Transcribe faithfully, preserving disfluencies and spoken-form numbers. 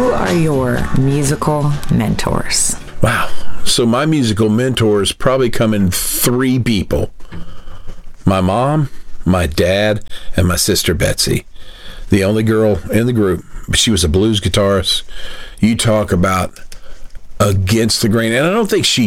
Who are your musical mentors? Wow. So my musical mentors probably come in three people. My mom, my dad, and my sister Betsy. The only girl in the group. She was a blues guitarist. You talk about against the grain. And I don't think she